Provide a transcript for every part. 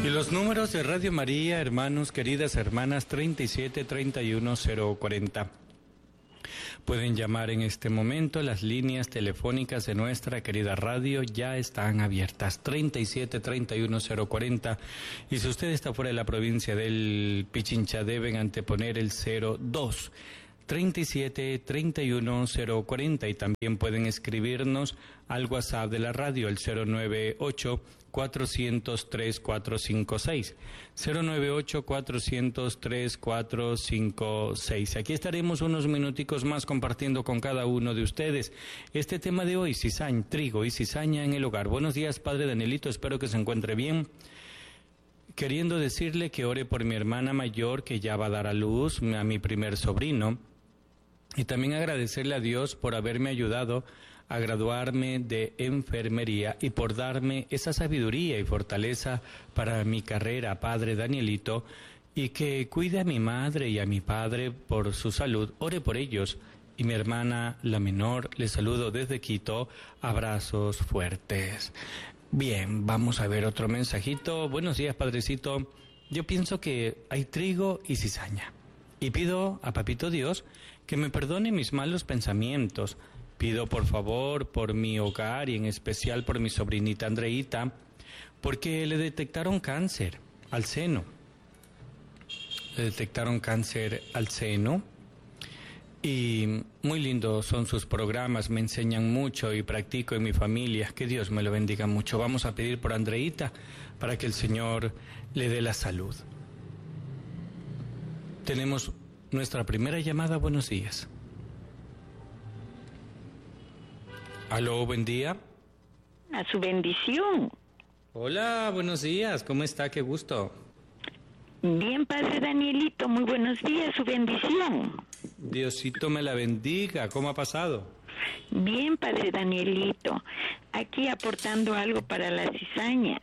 Y los números de Radio María, hermanos, queridas hermanas, 37-31-040. Pueden llamar en este momento, las líneas telefónicas de nuestra querida radio ya están abiertas, 37-31-040. Y si usted está fuera de la provincia del Pichincha, deben anteponer el 02. 37-31-040, y también pueden escribirnos al WhatsApp de la radio, el 098-403-456, 098-403-456. Aquí estaremos unos minuticos más compartiendo con cada uno de ustedes este tema de hoy, cizaña, trigo y cizaña en el hogar. Buenos días, Padre Danielito, espero que se encuentre bien. Queriendo decirle que ore por mi hermana mayor, que ya va a dar a luz, a mi primer sobrino. Y también agradecerle a Dios por haberme ayudado a graduarme de enfermería y por darme esa sabiduría y fortaleza para mi carrera, Padre Danielito, y que cuide a mi madre y a mi padre por su salud. Ore por ellos. Y mi hermana, la menor, le saludo desde Quito. Abrazos fuertes. Bien, vamos a ver otro mensajito. Buenos días, Padrecito. Yo pienso que hay trigo y cizaña. Y pido a Papito Dios que me perdone mis malos pensamientos. Pido por favor por mi hogar y en especial por mi sobrinita Andreita, porque le detectaron cáncer al seno. Le detectaron cáncer al seno. Y muy lindos son sus programas, me enseñan mucho y practico en mi familia. Que Dios me lo bendiga mucho. Vamos a pedir por Andreita para que el Señor le dé la salud. Tenemos nuestra primera llamada. Buenos días. Aló, buen día. A su bendición. Hola, buenos días. ¿Cómo está? Qué gusto. Bien, Padre Danielito, muy buenos días, su bendición. Diosito me la bendiga. ¿Cómo ha pasado? Bien, Padre Danielito, aquí aportando algo para la cizaña.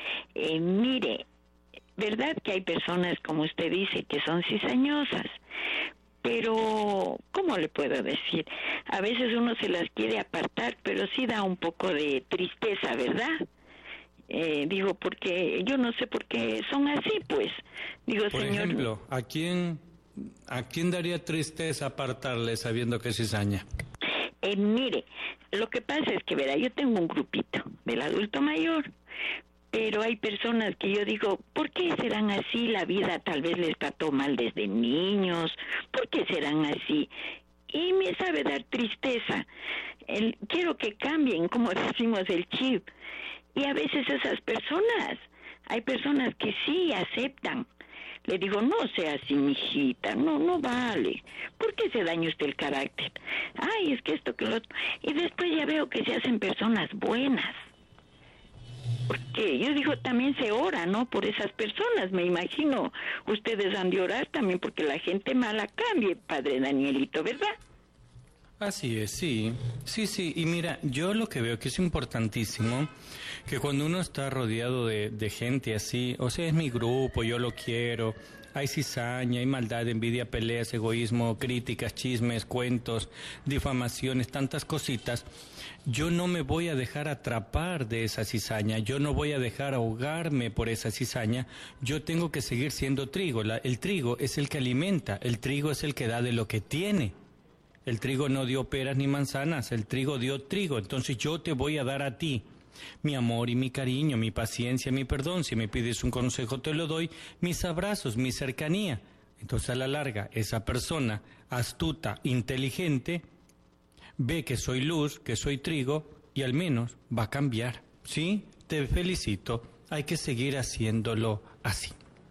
Mire, verdad que hay personas, como usted dice, que son cizañosas, pero, ¿cómo le puedo decir? A veces uno se las quiere apartar, pero sí da un poco de tristeza, ¿verdad? Digo, porque yo no sé por qué son así, pues. Digo, por señor... ejemplo, ¿a quién daría tristeza apartarle sabiendo que es cizaña? Mire, lo que pasa es que, verá, yo tengo un grupito del adulto mayor, pero hay personas que yo digo, ¿por qué serán así? La vida tal vez les trató mal desde niños, ¿por qué serán así? Y me sabe dar tristeza. Quiero que cambien, como decimos, el chip. Y a veces esas personas, hay personas que sí aceptan. Le digo, no sea así, mijita, no vale. ¿Por qué se daña usted el carácter? Ay, es que esto, que lo otro. Y después ya veo que se hacen personas buenas. Porque yo digo, también se ora, ¿no? Por esas personas, me imagino. Ustedes han de orar también porque la gente mala cambie, Padre Danielito, ¿verdad? Así es, sí. Y mira, yo lo que veo que es importantísimo, que cuando uno está rodeado de gente así, o sea, es mi grupo, yo lo quiero, hay cizaña, hay maldad, envidia, peleas, egoísmo, críticas, chismes, cuentos, difamaciones, tantas cositas, yo no me voy a dejar atrapar de esa cizaña, yo no voy a dejar ahogarme por esa cizaña, yo tengo que seguir siendo trigo. El trigo es el que alimenta, el trigo es el que da de lo que tiene. El trigo no dio peras ni manzanas, el trigo dio trigo. Entonces yo te voy a dar a ti mi amor y mi cariño, mi paciencia, mi perdón. Si me pides un consejo te lo doy, mis abrazos, mi cercanía. Entonces a la larga esa persona astuta, inteligente, ve que soy luz, que soy trigo y al menos va a cambiar. ¿Sí? Te felicito. Hay que seguir haciéndolo así.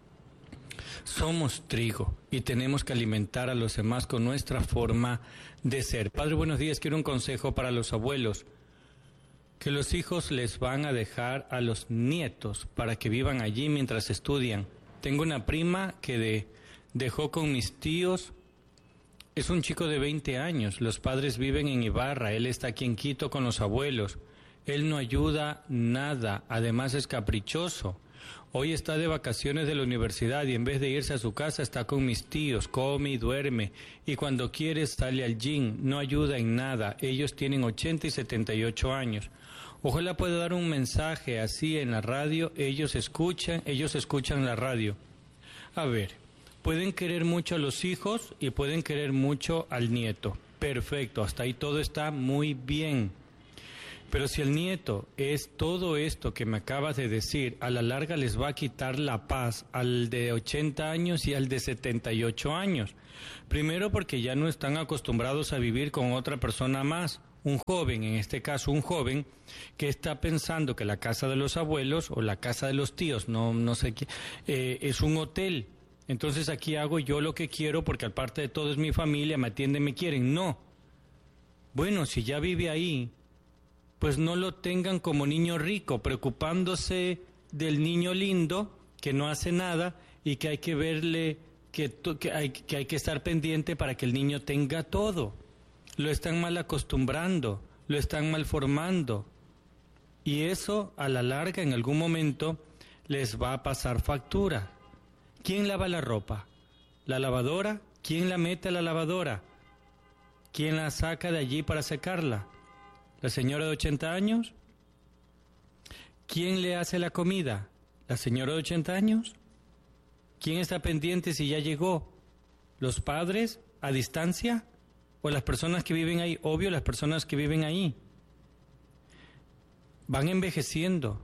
Somos trigo y tenemos que alimentar a los demás con nuestra forma de ser. Padre, buenos días. Quiero un consejo para los abuelos. Que los hijos les van a dejar a los nietos para que vivan allí mientras estudian. Tengo una prima que dejó con mis tíos. Es un chico de 20 años. Los padres viven en Ibarra. Él está aquí en Quito con los abuelos. Él no ayuda nada, además es caprichoso. Hoy está de vacaciones de la universidad y en vez de irse a su casa está con mis tíos, come y duerme. Y cuando quiere sale al gym, no ayuda en nada. Ellos tienen 80 y 78 años. Ojalá pueda dar un mensaje así en la radio, ellos escuchan la radio. A ver, pueden querer mucho a los hijos y pueden querer mucho al nieto. Perfecto, hasta ahí todo está muy bien. Pero si el nieto es todo esto que me acabas de decir, a la larga les va a quitar la paz al de 80 años y al de 78 años. Primero porque ya no están acostumbrados a vivir con otra persona más. Un joven, en este caso un joven, que está pensando que la casa de los abuelos o la casa de los tíos, no sé qué, es un hotel. Entonces aquí hago yo lo que quiero porque aparte de todo es mi familia, me atienden, me quieren. No. Bueno, si ya vive ahí, pues no lo tengan como niño rico, preocupándose del niño lindo que no hace nada y que hay que verle, que hay que estar pendiente para que el niño tenga todo. Lo están mal acostumbrando, lo están mal formando. Y eso, a la larga, en algún momento, les va a pasar factura. ¿Quién lava la ropa? ¿La lavadora? ¿Quién la mete a la lavadora? ¿Quién la saca de allí para secarla? ¿La señora de 80 años? ¿Quién le hace la comida? ¿La señora de 80 años? ¿Quién está pendiente si ya llegó? ¿Los padres a distancia? ¿O las personas que viven ahí? Obvio, las personas que viven ahí. Van envejeciendo.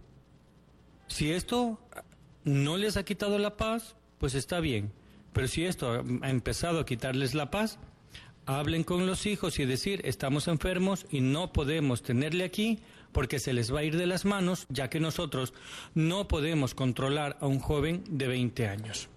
Si esto no les ha quitado la paz, pues está bien. Pero si esto ha empezado a quitarles la paz, hablen con los hijos y decir, estamos enfermos y no podemos tenerle aquí porque se les va a ir de las manos, ya que nosotros no podemos controlar a un joven de 20 años.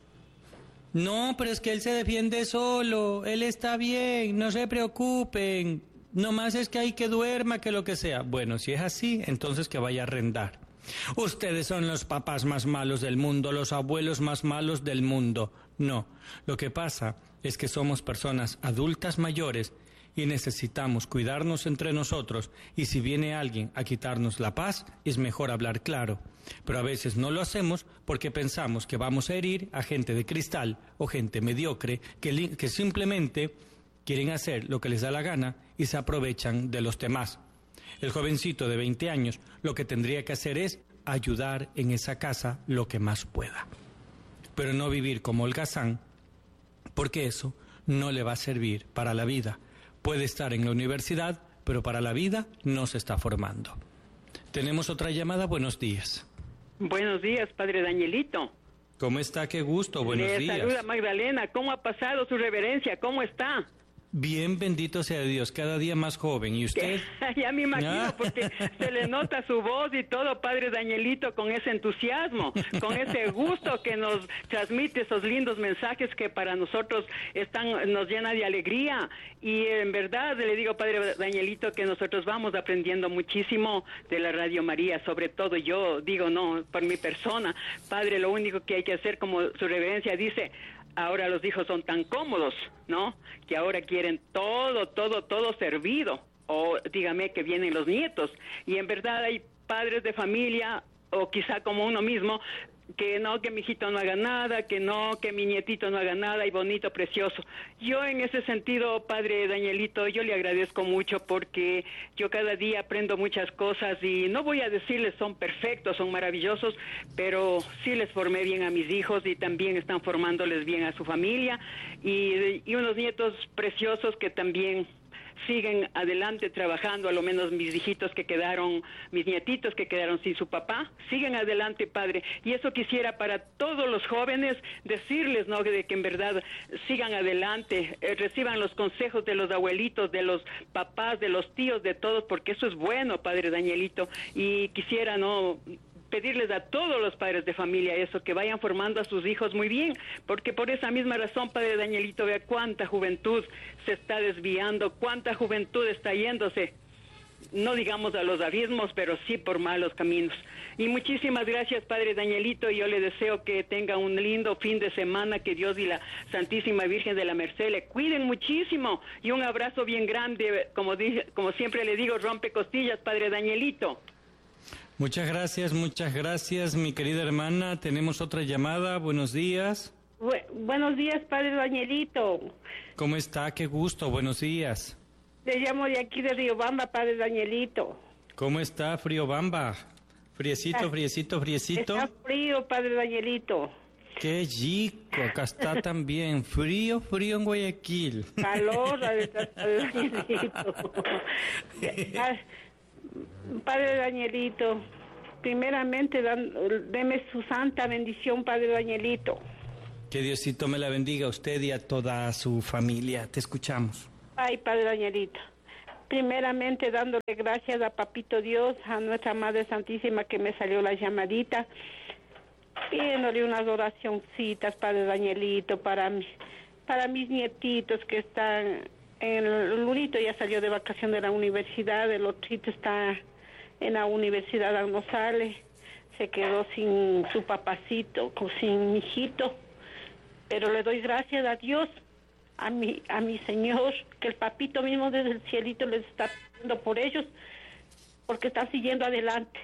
No, pero es que él se defiende solo, él está bien, no se preocupen, nomás es que hay que duerma, que lo que sea. Bueno, si es así, entonces que vaya a arrendar. Ustedes son los papás más malos del mundo, los abuelos más malos del mundo. No, lo que pasa es que somos personas adultas mayores y necesitamos cuidarnos entre nosotros, y si viene alguien a quitarnos la paz, es mejor hablar claro. Pero a veces no lo hacemos porque pensamos que vamos a herir a gente de cristal o gente mediocre que simplemente quieren hacer lo que les da la gana y se aprovechan de los demás. El jovencito de 20 años lo que tendría que hacer es ayudar en esa casa lo que más pueda. Pero no vivir como holgazán, porque eso no le va a servir para la vida. Puede estar en la universidad, pero para la vida no se está formando. Tenemos otra llamada. Buenos días. Buenos días, padre Danielito. ¿Cómo está? Qué gusto. Buenos días. Le saluda Magdalena. ¿Cómo ha pasado su reverencia? ¿Cómo está? Bien, bendito sea Dios, cada día más joven. ¿Y usted? Ya me imagino, porque se le nota su voz y todo, padre Danielito, con ese entusiasmo, con ese gusto que nos transmite esos lindos mensajes que para nosotros nos llena de alegría. Y en verdad le digo, padre Danielito, que nosotros vamos aprendiendo muchísimo de la Radio María, sobre todo yo digo, no, por mi persona. Padre, lo único que hay que hacer, como su reverencia dice, ahora los hijos son tan cómodos, ¿no? Que ahora quieren todo servido. O dígame que vienen los nietos. Y en verdad hay padres de familia, o quizá como uno mismo, que no, que mi hijito no haga nada, que no, que mi nietito no haga nada, y bonito, precioso. Yo en ese sentido, padre Danielito, yo le agradezco mucho porque yo cada día aprendo muchas cosas y no voy a decirles son perfectos, son maravillosos, pero sí les formé bien a mis hijos y también están formándoles bien a su familia y unos nietos preciosos que también siguen adelante trabajando, a lo menos mis hijitos que quedaron, mis nietitos que quedaron sin su papá, siguen adelante, padre, y eso quisiera para todos los jóvenes decirles, ¿no?, de que en verdad sigan adelante, reciban los consejos de los abuelitos, de los papás, de los tíos, de todos, porque eso es bueno, padre Danielito, y quisiera, ¿no?, pedirles a todos los padres de familia eso, que vayan formando a sus hijos muy bien, porque por esa misma razón, padre Danielito, vea cuánta juventud se está desviando, cuánta juventud está yéndose no digamos a los abismos, pero sí por malos caminos. Y muchísimas gracias, Padre Danielito, y yo le deseo que tenga un lindo fin de semana, que Dios y la Santísima Virgen de la Merced le cuiden muchísimo, y un abrazo bien grande, como siempre le digo, rompe costillas, Padre Danielito. Muchas gracias, mi querida hermana. Tenemos otra llamada. Buenos días. Buenos días, Padre Danielito. ¿Cómo está? Qué gusto. Buenos días. Le llamo de aquí de Riobamba, Padre Danielito. ¿Cómo está, Friobamba? Friecito. Está frío, Padre Danielito. Qué rico. Acá está también. Frío en Guayaquil. Calor, Padre Danielito. Padre Danielito, primeramente deme su santa bendición, Padre Danielito. Que Diosito me la bendiga a usted y a toda su familia. Te escuchamos. Ay, Padre Danielito, primeramente dándole gracias a Papito Dios, a nuestra Madre Santísima que me salió la llamadita, pidiéndole unas oracioncitas, Padre Danielito, para mis nietitos que están... El Lurito ya salió de vacación de la universidad, el otrito está en la universidad, aún no sale, se quedó sin su papacito, sin mi hijito, pero le doy gracias a Dios, a mi Señor, que el papito mismo desde el cielito les está pidiendo por ellos, porque están siguiendo adelante,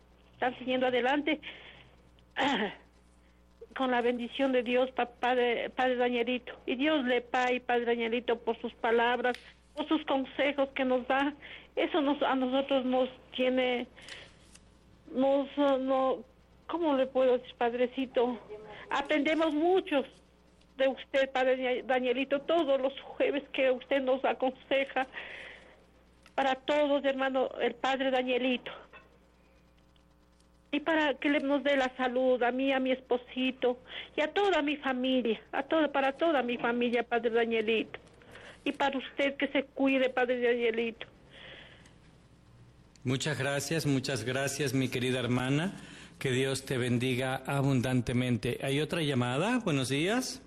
con la bendición de Dios, Padre Danielito. Y Dios le pague, Padre Danielito, por sus palabras, por sus consejos que nos da. Eso a nosotros nos tiene, ¿cómo le puedo decir, Padrecito? Aprendemos mucho de usted, Padre Danielito, todos los jueves que usted nos aconseja, para todos, hermano, el Padre Danielito. Y para que nos dé la salud a mí, a mi esposito y a toda mi familia, para toda mi familia, Padre Danielito. Y para usted que se cuide, Padre Danielito. Muchas gracias, mi querida hermana. Que Dios te bendiga abundantemente. ¿Hay otra llamada? Buenos días.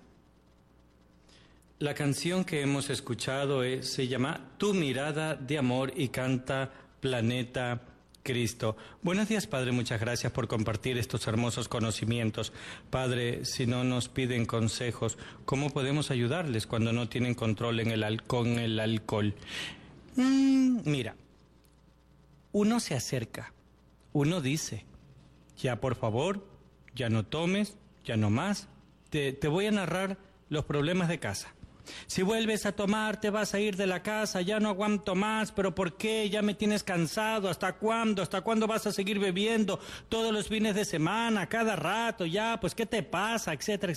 La canción que hemos escuchado se llama Tu mirada de amor y canta Planeta Cristo. Buenos días, Padre, muchas gracias por compartir estos hermosos conocimientos. Padre, si no nos piden consejos, ¿cómo podemos ayudarles cuando no tienen control con el alcohol? Mira, uno se acerca, uno dice, ya por favor, ya no tomes, ya no más. Te voy a narrar los problemas de casa. Si vuelves a tomar, te vas a ir de la casa, ya no aguanto más, pero ¿por qué? Ya me tienes cansado, ¿hasta cuándo? ¿Hasta cuándo vas a seguir bebiendo? Todos los fines de semana, cada rato, ya, pues ¿qué te pasa? Etcétera.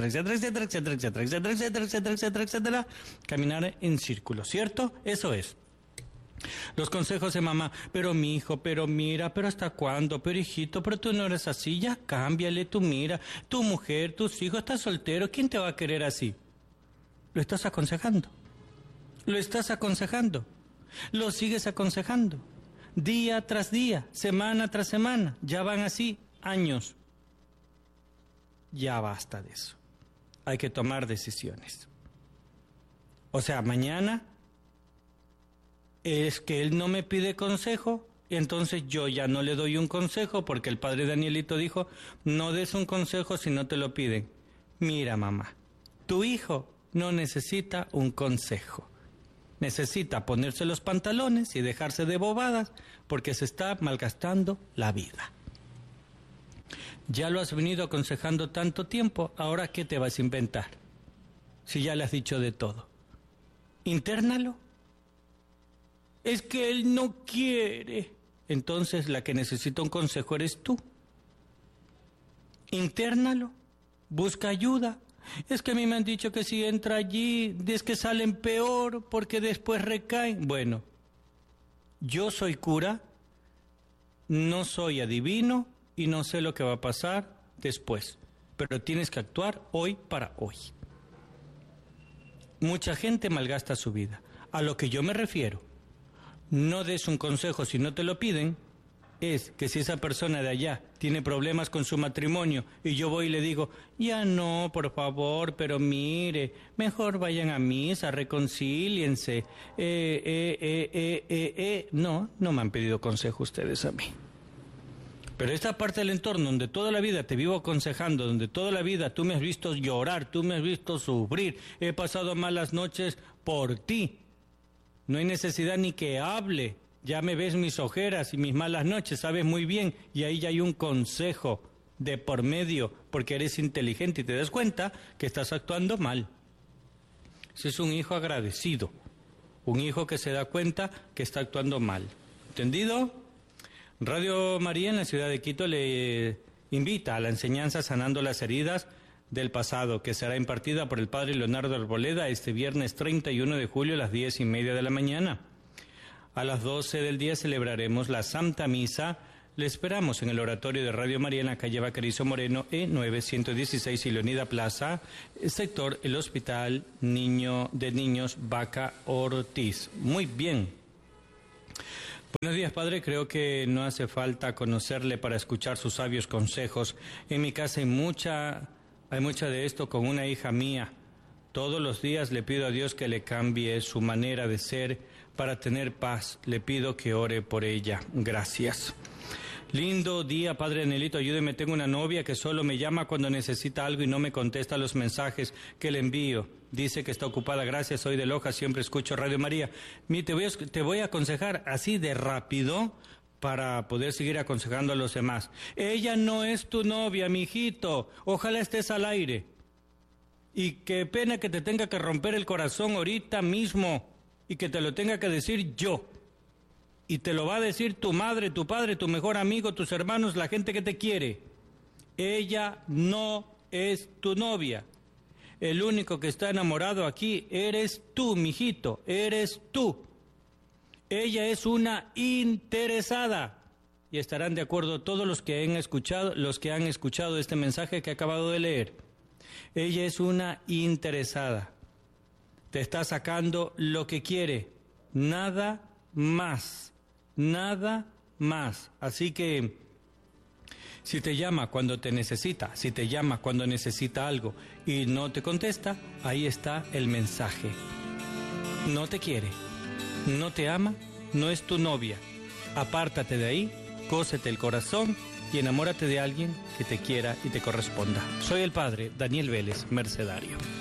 Caminar en círculos, ¿cierto? Eso es. Los consejos de mamá, pero mi hijo, pero mira, pero ¿hasta cuándo? Pero hijito, pero tú no eres así, ya cámbiale, tú mira, tu mujer, tus hijos, estás soltero, ¿quién te va a querer así? Lo estás aconsejando, lo sigues aconsejando, día tras día, semana tras semana, ya van así años. Ya basta de eso, hay que tomar decisiones. O sea, mañana es que él no me pide consejo, y entonces yo ya no le doy un consejo, porque el Padre Danielito dijo, no des un consejo si no te lo piden. Mira, mamá, tu hijo no necesita un consejo. Necesita ponerse los pantalones y dejarse de bobadas porque se está malgastando la vida. Ya lo has venido aconsejando tanto tiempo, ¿ahora qué te vas a inventar? Si ya le has dicho de todo. Intérnalo. Es que él no quiere. Entonces la que necesita un consejo eres tú. Intérnalo. Busca ayuda. Es que a mí me han dicho que si entra allí, es que salen peor porque después recaen. Bueno, yo soy cura, no soy adivino y no sé lo que va a pasar después, pero tienes que actuar hoy para hoy. Mucha gente malgasta su vida. A lo que yo me refiero, no des un consejo si no te lo piden, es que si esa persona de allá tiene problemas con su matrimonio y yo voy y le digo, ya no, por favor, pero mire, mejor vayan a misa, reconcíliense. No me han pedido consejo ustedes a mí. Pero esta parte del entorno donde toda la vida te vivo aconsejando, donde toda la vida tú me has visto llorar, tú me has visto sufrir, he pasado malas noches por ti. No hay necesidad ni que hable, ya me ves mis ojeras y mis malas noches, sabes muy bien, y ahí ya hay un consejo de por medio, porque eres inteligente y te das cuenta que estás actuando mal. Ese es un hijo agradecido, un hijo que se da cuenta que está actuando mal. ¿Entendido? Radio María en la ciudad de Quito le invita a la enseñanza Sanando las Heridas del Pasado, que será impartida por el Padre Leonardo Arboleda este viernes 31 de julio a las 10:30 de la mañana. A las 12 del día celebraremos la Santa Misa. Le esperamos en el oratorio de Radio María en la calle Bacarizo Moreno, E916 y Leonida Plaza, sector el Hospital de Niños Vaca Ortiz. Muy bien. Buenos días, padre. Creo que no hace falta conocerle para escuchar sus sabios consejos. En mi casa hay mucha de esto con una hija mía. Todos los días le pido a Dios que le cambie su manera de ser para tener paz. Le pido que ore por ella. Gracias. Lindo día, padre Danielito, ayúdeme, tengo una novia que solo me llama cuando necesita algo y no me contesta los mensajes que le envío. Dice que está ocupada, gracias, soy de Loja, siempre escucho Radio María. Te voy a aconsejar así de rápido para poder seguir aconsejando a los demás. Ella no es tu novia, mijito, ojalá estés al aire. Y qué pena que te tenga que romper el corazón ahorita mismo y que te lo tenga que decir yo. Y te lo va a decir tu madre, tu padre, tu mejor amigo, tus hermanos, la gente que te quiere. Ella no es tu novia. El único que está enamorado aquí eres tú, mijito, eres tú. Ella es una interesada. Y estarán de acuerdo todos los que han escuchado este mensaje que he acabado de leer. Ella es una interesada. Te está sacando lo que quiere, nada más. Nada más. Así que si te llama cuando te necesita, si te llama cuando necesita algo y no te contesta, ahí está el mensaje. No te quiere, no te ama, no es tu novia. Apártate de ahí, cósete el corazón y enamórate de alguien que te quiera y te corresponda. Soy el padre Daniel Vélez, mercedario.